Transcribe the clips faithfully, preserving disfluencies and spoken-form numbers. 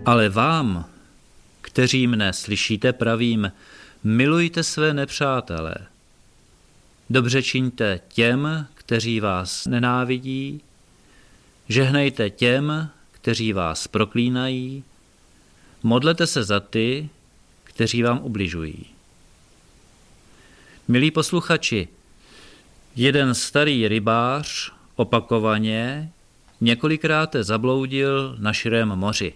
Ale vám, kteří mne slyšíte, pravím, milujte své nepřátele. Dobře čiňte těm, kteří vás nenávidí, žehnejte těm, kteří vás proklínají, modlete se za ty, kteří vám ubližují. Milí posluchači, jeden starý rybář opakovaně několikrát zabloudil na širém moři.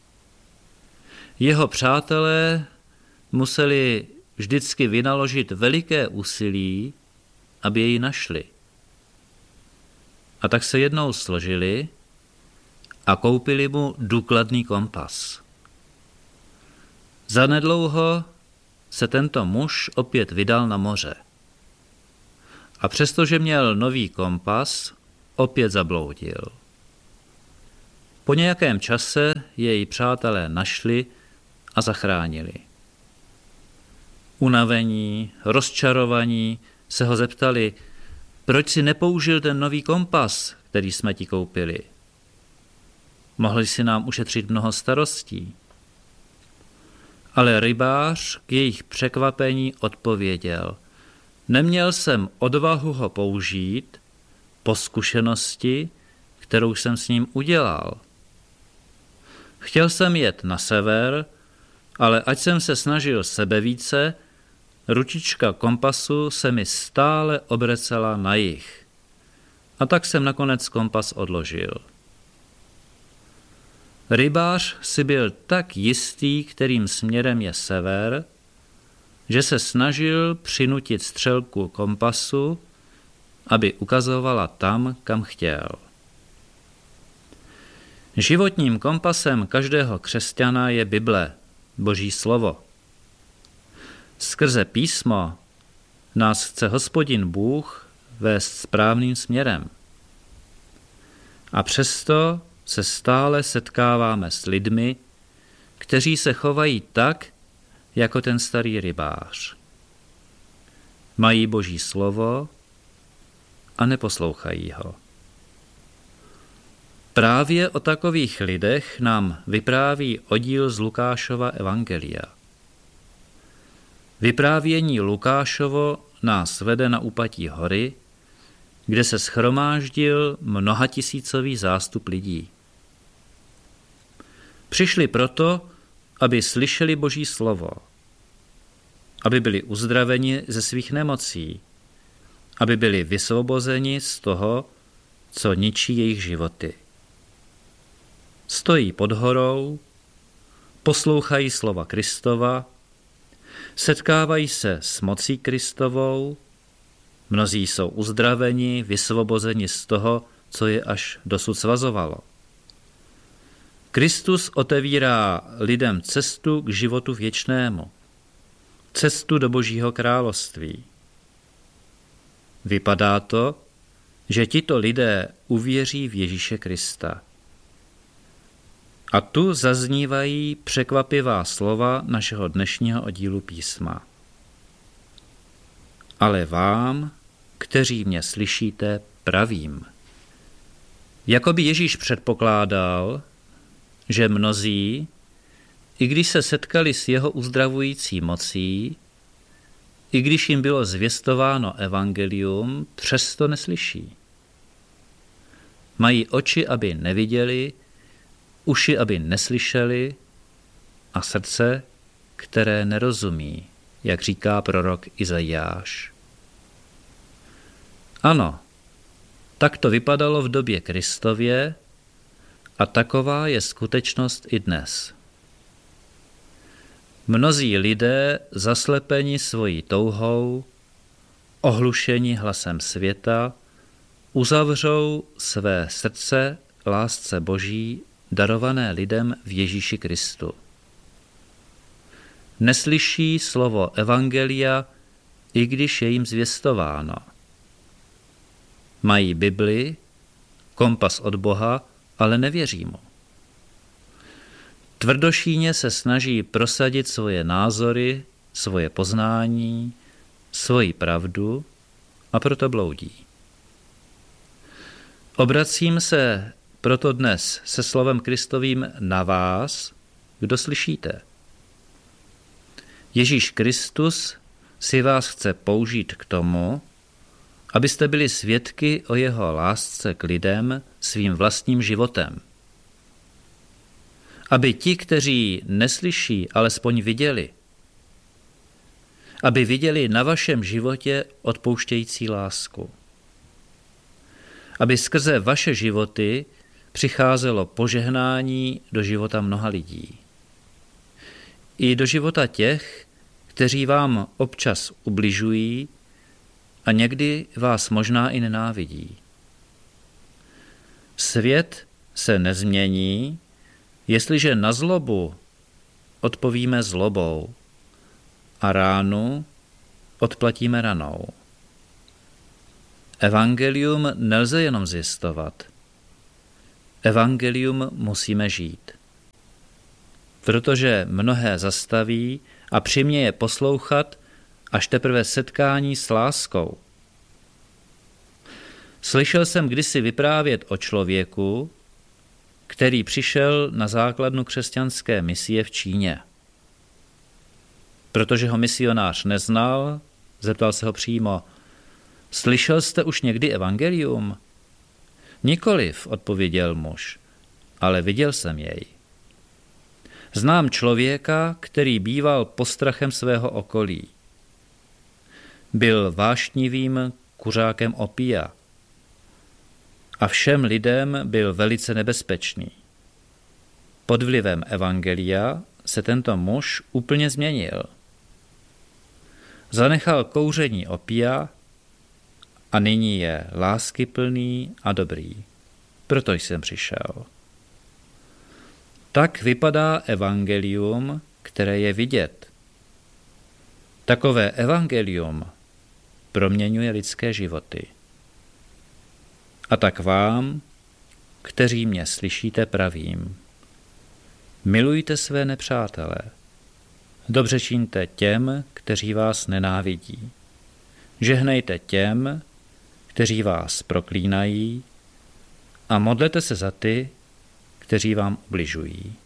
Jeho přátelé museli vždycky vynaložit veliké úsilí, aby jej našli. A tak se jednou složili a koupili mu důkladný kompas. Zanedlouho se tento muž opět vydal na moře. A přestože měl nový kompas, opět zabloudil. Po nějakém čase jej přátelé našli a zachránili. Unavení, rozčarovaní se ho zeptali, proč si nepoužil ten nový kompas, který jsme ti koupili. Mohli si nám ušetřit mnoho starostí. Ale rybář k jejich překvapení odpověděl, neměl jsem odvahu ho použít po zkušenosti, kterou jsem s ním udělal. Chtěl jsem jet na sever, ale ať jsem se snažil sebevíce, ručička kompasu se mi stále obracela na jih. A tak jsem nakonec kompas odložil. Rybář si byl tak jistý, kterým směrem je sever, že se snažil přinutit střelku kompasu, aby ukazovala tam, kam chtěl. Životním kompasem každého křesťana je Bible, Boží slovo. Skrze písmo nás chce Hospodin Bůh vést správným směrem. A přesto se stále setkáváme s lidmi, kteří se chovají tak, jako ten starý rybář. Mají Boží slovo a neposlouchají ho. Právě o takových lidech nám vypráví oddíl z Lukášova evangelia. Vyprávění Lukášovo nás vede na úpatí hory, kde se shromáždil mnohatisícový zástup lidí. Přišli proto, aby slyšeli Boží slovo, aby byli uzdraveni ze svých nemocí, aby byli vysvobozeni z toho, co ničí jejich životy. Stojí pod horou, poslouchají slova Kristova, setkávají se s mocí Kristovou, mnozí jsou uzdraveni, vysvobozeni z toho, co je až dosud svazovalo. Kristus otevírá lidem cestu k životu věčnému, cestu do Božího království. Vypadá to, že tito lidé uvěří v Ježíše Krista. A tu zaznívají překvapivá slova našeho dnešního oddílu písma. Ale vám, kteří mě slyšíte, pravím. Jakoby Ježíš předpokládal, že mnozí, i když se setkali s jeho uzdravující mocí, i když jim bylo zvěstováno evangelium, přesto neslyší. Mají oči, aby neviděli, uši, aby neslyšeli a srdce, které nerozumí, jak říká prorok Izajáš. Ano, tak to vypadalo v době Kristově a taková je skutečnost i dnes. Mnozí lidé, zaslepeni svojí touhou, ohlušeni hlasem světa, uzavřou své srdce lásce Boží, darované lidem v Ježíši Kristu. Neslyší slovo evangelia, i když je jim zvěstováno. Mají Bibli, kompas od Boha, ale nevěří mu. Tvrdošíně se snaží prosadit svoje názory, svoje poznání, svoji pravdu a proto bloudí. Obracím se proto dnes se slovem Kristovým na vás, kdo slyšíte. Ježíš Kristus si vás chce použít k tomu, abyste byli svědky o jeho lásce k lidem svým vlastním životem. Aby ti, kteří neslyší, alespoň viděli. Aby viděli na vašem životě odpouštějící lásku. Aby skrze vaše životy přicházelo požehnání do života mnoha lidí. I do života těch, kteří vám občas ubližují a někdy vás možná i nenávidí. Svět se nezmění, jestliže na zlobu odpovíme zlobou a ránu odplatíme ranou. Evangelium nelze jenom zjistovat. Evangelium musíme žít. Protože mnohé zastaví a přiměje poslouchat až teprve setkání s láskou. Slyšel jsem kdysi vyprávět o člověku, který přišel na základnu křesťanské misie v Číně. Protože ho misionář neznal, zeptal se ho přímo: Slyšel jste už někdy evangelium? Nikoliv, odpověděl muž, ale viděl jsem jej. Znám člověka, který býval postrachem svého okolí. Byl vášnivým kuřákem opia a všem lidem byl velice nebezpečný. Pod vlivem evangelia se tento muž úplně změnil. Zanechal kouření opia a nyní je láskyplný a dobrý. Proto jsem přišel. Tak vypadá evangelium, které je vidět. Takové evangelium proměňuje lidské životy. A tak vám, kteří mě slyšíte, pravím: milujte své nepřátele, dobře čiňte těm, kteří vás nenávidí, žehnejte těm, kteří vás proklínají, a modlete se za ty, kteří vám ubližují.